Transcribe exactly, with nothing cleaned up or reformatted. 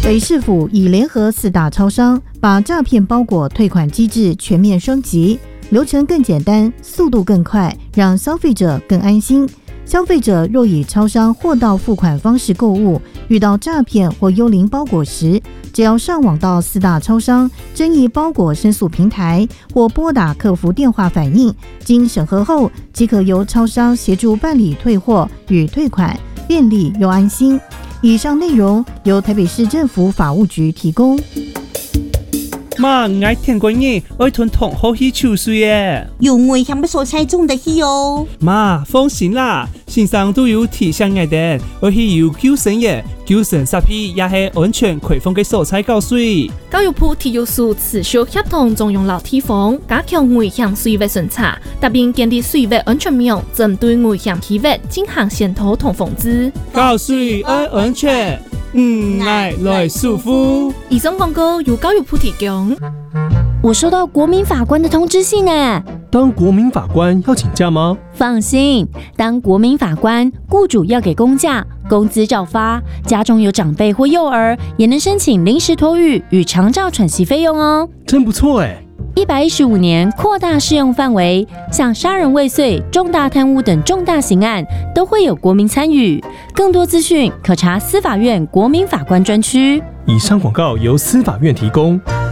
北市府已联合四大超商，把诈骗包裹退款机制全面升级，流程更简单，速度更快，让消费者更安心。消费者若以超商货到付款方式购物，遇到诈骗或幽灵包裹时，只要上网到四大超商争议包裹申诉平台，或拨打客服电话反映，经审核后，即可由超商协助办理退货与退款，便利又安心。以上内容由台北市政府法务局提供。 妈，我听过你爱吞同好去抽水耶。 有危险要所猜中的去哦。 妈，放心啦，线上都有提醒我的，我去有救生耶，救生设备也是安全开放的所在告水。 教育部体育署持续协同中央老地方，加强危险水域巡查，特别建立水域安全网，针对危险水域进行检讨同防治。 告水爱安全，嗯，爱来舒服。 以上广告由教育部提供。 我收到国民法官的通知信呢。 当国民法官要请假吗？ 放心，当国民法官，雇主要给公假，工资照发。家中有长辈或幼儿，也能申请临时托育与长照喘息费用哦。 真不错哎！ 一百一十五年扩大适用范围，像杀人未遂、重大贪污等重大刑案，都会有国民参与。更多资讯可查司法院国民法官专区。 以上广告由司法院提供。